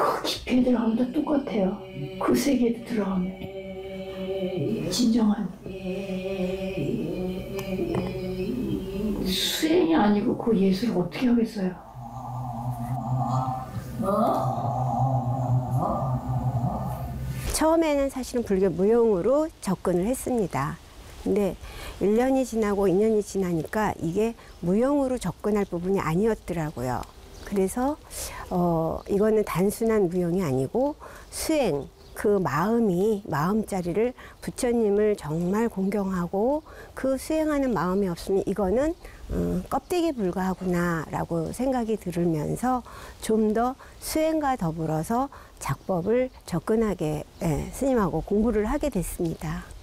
그 깊이 들어가면 똑같아요. 그 세계에 들어가면 진정한 수행이 아니고 그 예술을 어떻게 하겠어요? 처음에는 사실은 불교 무용으로 접근을 했습니다. 근데 1년이 지나고 2년이 지나니까 이게 무용으로 접근할 부분이 아니었더라고요. 그래서 이거는 단순한 무용이 아니고 수행, 그 마음자리를 부처님을 정말 공경하고 그 수행하는 마음이 없으면 이거는 껍데기에 불과하구나라고 생각이 들으면서 좀 더 수행과 더불어서 작법을 접근하게 스님하고 공부를 하게 됐습니다.